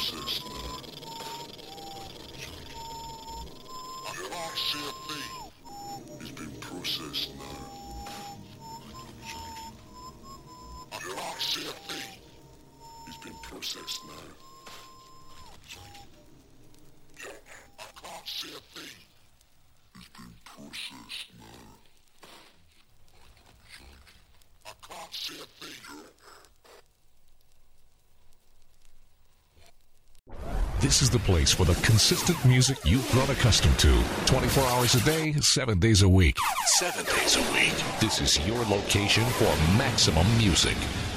processed now. I can't see a thing. It's been processed now. I can't see a thing. It's been processed now. I can't see a thing. It's been processed now. I can't see a thing. This is the place for the consistent music you've grown accustomed to. 24 hours a day, 7 days a week. 7 days a week. This is your location for maximum music.